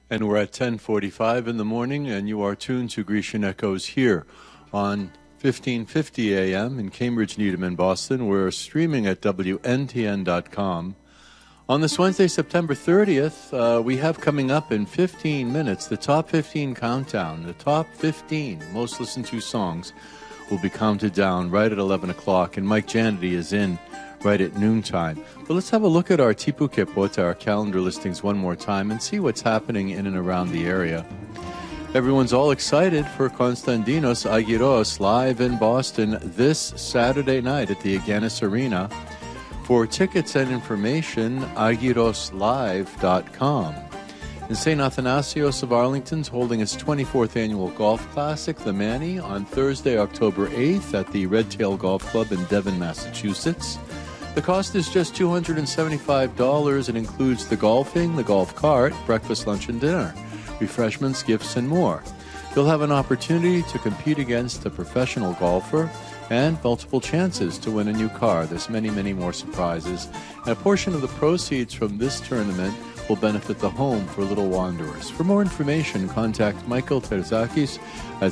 And we're at 10:45 in the morning, and you are tuned to Grecian Echoes here on 1550 AM in Cambridge, Needham, and Boston. We're streaming at WNTN.com. On this Wednesday, September 30th, we have coming up in 15 minutes the Top 15 Countdown. The Top 15 most listened to songs will be counted down right at 11 o'clock, and Mike Janity is in right at noontime. But let's have a look at our Tipu Kepote, our calendar listings one more time, and see what's happening in and around the area. Everyone's all excited for Konstantinos Agiros live in Boston this Saturday night at the Agganis Arena. For tickets and information, agiroslive.com. And St. Athanasios of Arlington's holding its 24th annual Golf Classic, the Manny, on Thursday, October 8th at the Red Tail Golf Club in Devon, Massachusetts. The cost is just $275. It includes the golfing, the golf cart, breakfast, lunch, and dinner, refreshments, gifts, and more. You'll have an opportunity to compete against a professional golfer and multiple chances to win a new car. There's many, many more surprises. And a portion of the proceeds from this tournament will benefit the Home for Little Wanderers. For more information, contact Michael Terzakis at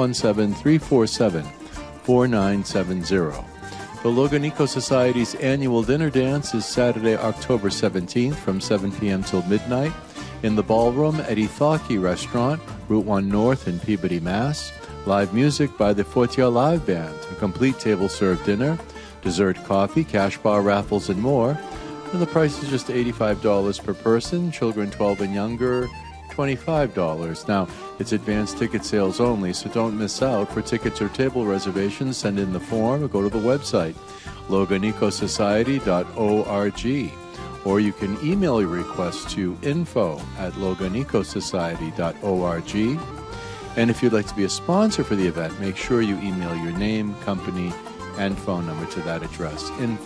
617-347-4970. The Loganico Society's annual dinner dance is Saturday, October 17th from 7 p.m. till midnight in the ballroom at Ithaki Restaurant, Route 1 North in Peabody, Mass. Live music by the Fortia Live Band, a complete table-served dinner, dessert, coffee, cash bar raffles, and more. And the price is just $85 per person, children 12 and younger, $25. Now, it's advanced ticket sales only, so don't miss out. For tickets or table reservations, send in the form or go to the website, loganicosociety.org. Or you can email your request to info@loganicosociety.org. And if you'd like to be a sponsor for the event, make sure you email your name, company, and phone number to that address,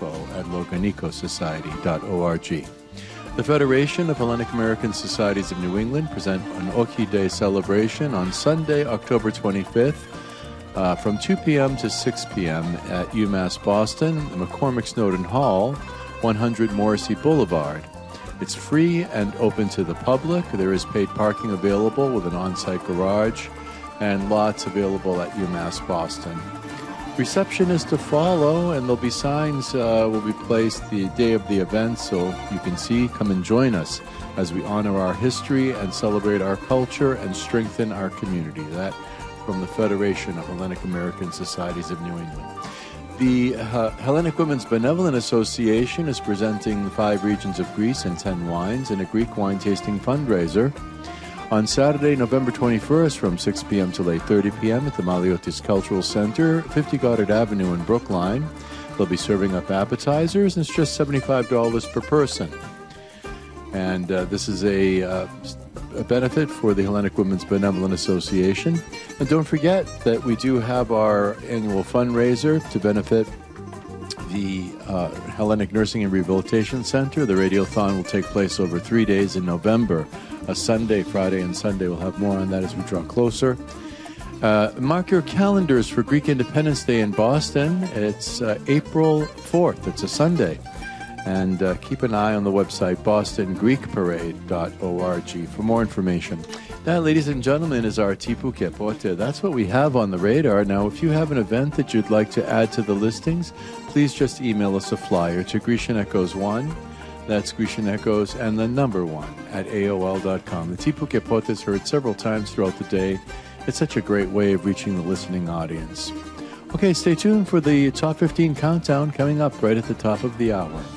info@loganicosociety.org. The Federation of Hellenic American Societies of New England present an Oki Day celebration on Sunday, October 25th, from 2 p.m. to 6 p.m. at UMass Boston, the McCormick Snowden Hall, 100 Morrissey Boulevard. It's free and open to the public. There is paid parking available with an on-site garage and lots available at UMass Boston. Reception is to follow, and there'll be signs will be placed the day of the event, so you can see. Come and join us as we honor our history and celebrate our culture and strengthen our community. That from the Federation of Hellenic American Societies of New England. The Hellenic Women's Benevolent Association is presenting the 5 regions of Greece and 10 wines in a Greek wine tasting fundraiser on Saturday, November 21st from 6 p.m. till 8:30 p.m. at the Maliotis Cultural Center, 50 Goddard Avenue in Brookline. They'll be serving up appetizers, and it's just $75 per person. And this is a benefit for the Hellenic Women's Benevolent Association. And don't forget that we do have our annual fundraiser to benefit the Hellenic Nursing and Rehabilitation Center. The Radiothon will take place over 3 days in November, a Sunday, Friday, and Sunday. We'll have more on that as we draw closer. Mark your calendars for Greek Independence Day in Boston. It's April 4th. It's a Sunday. And keep an eye on the website, bostongreekparade.org, for more information. That, ladies and gentlemen, is our Tipu Kepote. That's what we have on the radar. Now, if you have an event that you'd like to add to the listings, please just email us a flyer to Grecian Echoes 1. That's Grecian Echoes and the number 1 at AOL.com. The Tipu Kepote is heard several times throughout the day. It's such a great way of reaching the listening audience. Okay, stay tuned for the Top 15 Countdown coming up right at the top of the hour.